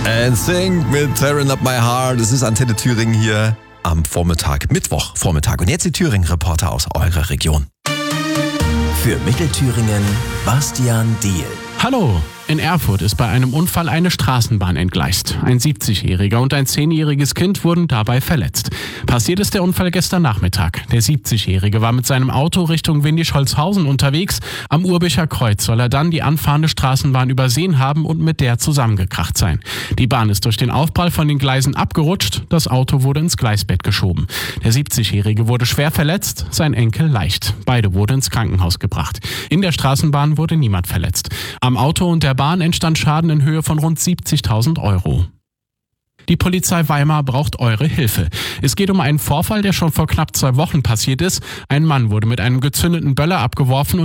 NSYNC mit Tearing Up My Heart. Es ist Antenne Thüringen hier am Vormittag, Mittwochvormittag. Und jetzt die Thüringen-Reporter aus eurer Region. Für Mittelthüringen, Bastian Diehl. Hallo! In Erfurt ist bei einem Unfall eine Straßenbahn entgleist. Ein 70-Jähriger und ein 10-jähriges Kind wurden dabei verletzt. Passiert ist der Unfall gestern Nachmittag. Der 70-Jährige war mit seinem Auto Richtung Windisch-Holzhausen unterwegs. Am Urbicher Kreuz soll er dann die anfahrende Straßenbahn übersehen haben und mit der zusammengekracht sein. Die Bahn ist durch den Aufprall von den Gleisen abgerutscht. Das Auto wurde ins Gleisbett geschoben. Der 70-Jährige wurde schwer verletzt, sein Enkel leicht. Beide wurden ins Krankenhaus gebracht. In der Straßenbahn wurde niemand verletzt. Am Auto und der Bahn entstand Schaden in Höhe von rund 70.000 €. Die Polizei Weimar braucht eure Hilfe. Es geht um einen Vorfall, der schon vor knapp 2 Wochen passiert ist. Ein Mann wurde mit einem gezündeten Böller abgeworfen